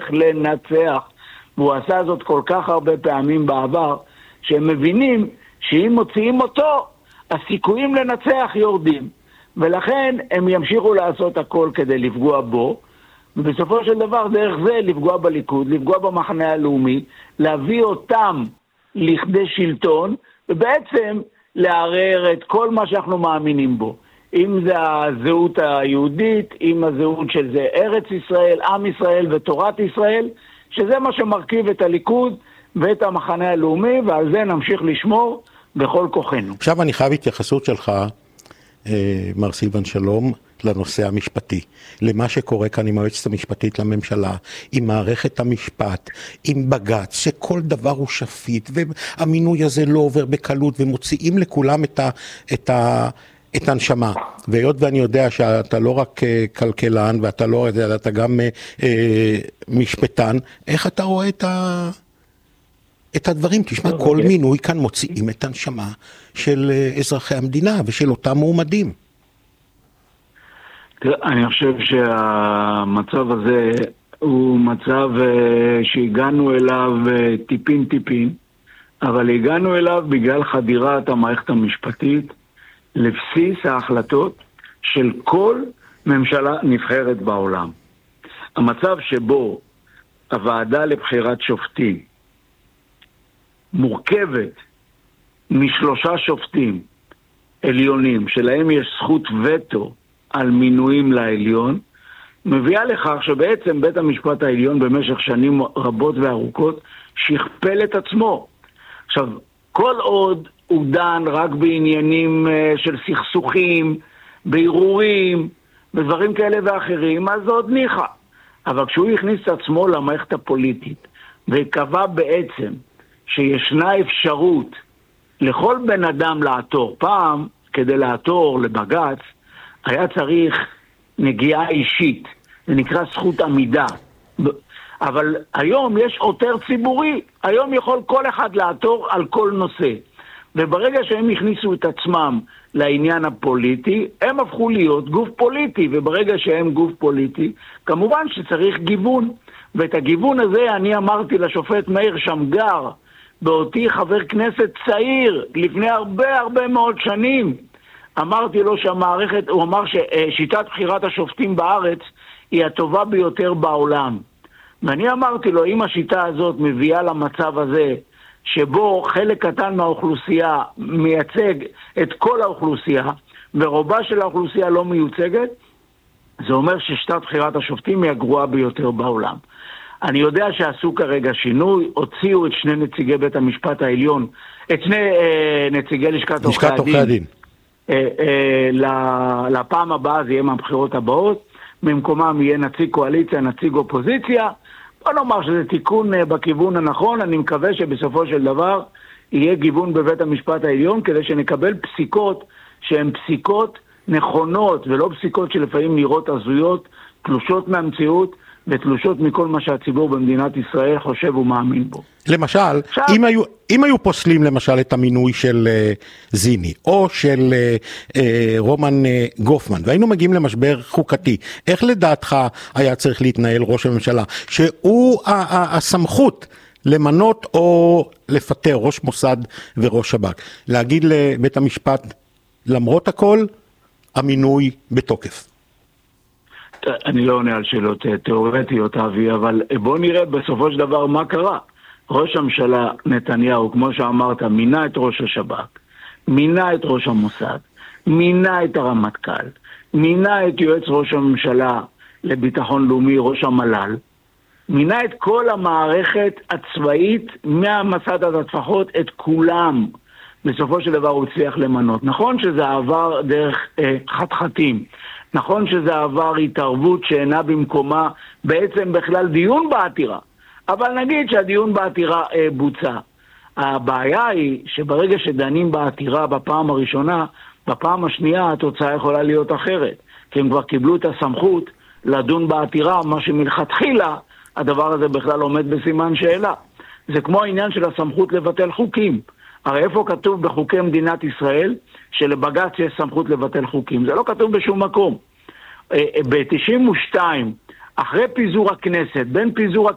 לנצח. והוא עשה זאת כל כך הרבה פעמים בעבר, שהם מבינים שאם מוציאים אותו, הסיכויים לנצח יורדים. ולכן הם ימשיכו לעשות הכל כדי לפגוע בו, ובסופו של דבר דרך זה לפגוע בליכוד, לפגוע במחנה הלאומי, להביא אותם לכדי שלטון, ובעצם לערער את כל מה שאנחנו מאמינים בו. אם זה הזהות היהודית, אם הזהות של זה ארץ ישראל, עם ישראל ותורת ישראל, שזה מה שמרכיב את הליכוד ואת המחנה הלאומי, ועל זה נמשיך לשמור בכל כוחנו. עכשיו אני חייב התייחסות שלך, מר סילבן שלום, לנושא המשפטי, למה שקורה כאן עם היועצת המשפטית לממשלה, עם מערכת המשפט, עם בג"ץ, שכל דבר הוא שפיט, והמינוי הזה לא עובר בקלות, ומוציאים לכולם את הנשמה. והיות ואני יודע שאתה לא רק כלכלן, ואתה לא יודע, אתה גם משפטן, איך אתה רואה את הדברים? תשמע, כל מינוי כאן מוציאים את הנשמה של אזרחי המדינה ושל אותם מועמדים. אני חושב שהמצב הזה הוא מצב שהגענו אליו טיפין, אבל הגענו אליו בגלל חדירת המערכת המשפטית לבסיס ההחלטות של כל ממשלה נבחרת בעולם. המצב שבו הוועדה לבחירת שופטים מורכבת משלושה שופטים עליונים, שלהם יש זכות וטו על מינויים לעליון, מביאה לכך שבעצם בית המשפט העליון במשך שנים רבות וארוכות שכפל את עצמו. עכשיו, כל עוד הוא דן רק בעניינים של סכסוכים, בערעורים, בדברים כאלה ואחרים, אז זה עוד ניחא. אבל כשהוא הכניס את עצמו למערכת הפוליטית, וקבע בעצם שישנה אפשרות לכל בן אדם לעתור, פעם כדי לעתור לבג"ץ, היה צריך נגיעה אישית, זה נקרא זכות עמידה. אבל היום יש עותר ציבורי, היום יכול כל אחד לעתור על כל נושא. וברגע שהם הכניסו את עצמם לעניין הפוליטי, הם הפכו להיות גוף פוליטי, וברגע שהם גוף פוליטי, כמובן שצריך גיוון. ואת הגיוון הזה אני אמרתי לשופט מאיר שמגר, באותי חבר כנסת צעיר, לפני הרבה מאוד שנים, אמרתי לו שהמערכת, הוא אמר ששיטת בחירת השופטים בארץ היא הטובה ביותר בעולם. ואני אמרתי לו, אם השיטה הזאת מביאה למצב הזה, שבו חלק קטן מהאוכלוסייה מייצג את כל האוכלוסייה, ורובה של האוכלוסייה לא מיוצגת, זה אומר ששיטת בחירת השופטים היא הגרועה ביותר בעולם. אני יודע שעשו כרגע שינוי, הוציאו את שני נציגי בית המשפט העליון, את שני נציגי לשכת עורכי הדין. לפעם הבאה זה יהיה מהבחירות הבאות, במקומם יהיה נציג קואליציה, נציג אופוזיציה. בוא נאמר שזה תיקון בכיוון הנכון, אני מקווה שבסופו של דבר יהיה גיוון בבית המשפט העליון, כדי שנקבל פסיקות שהן פסיקות נכונות, ולא פסיקות שלפעמים נראות הזויות, תלושות מהמציאות, ותלושות מכל מה שהציבור במדינת ישראל חושב ומאמין בו. למשל, אם היו פוסלים למשל את המינוי של זיני, או של רומן גופמן, והיינו מגיעים למשבר חוקתי, איך לדעתך היה צריך להתנהל ראש הממשלה, שהוא הסמכות למנות או לפטר ראש מוסד וראש שב"כ, להגיד לבית המשפט, למרות הכל, המינוי בתוקף? אני לא עונה על שאלות תיאורטיות, אבי, אבל בוא נראה בסופו של דבר מה קרה. ראש הממשלה נתניהו, כמו שאמרת, מינה את ראש השב"כ, מינה את ראש המוסד, מינה את הרמטכ"ל, מינה את יועץ ראש הממשלה לביטחון לאומי, ראש המל"ל, מינה את כל המערכת הצבאית מהמסד עד הטפחות, את כולם. בסופו של דבר הוא הצליח למנות. נכון שזה עבר דרך חתחתים, נכון שזה עבר התערבות שאינה במקומה, בעצם בכלל דיון בעתירה, אבל נגיד שהדיון בעתירה בוצע. הבעיה היא שברגע שדנים בעתירה בפעם הראשונה, בפעם השנייה התוצאה יכולה להיות אחרת, כי הם כבר קיבלו את הסמכות לדון בעתירה, מה שמלכתחילה הדבר הזה בכלל עומד בסימן שאלה. זה כמו העניין של הסמכות לבטל חוקים. הרי איפה כתוב בחוקי מדינת ישראל שלבג"ץ יש סמכות לבטל חוקים? זה לא כתוב בשום מקום. ב-92, אחרי פיזור הכנסת, בין פיזור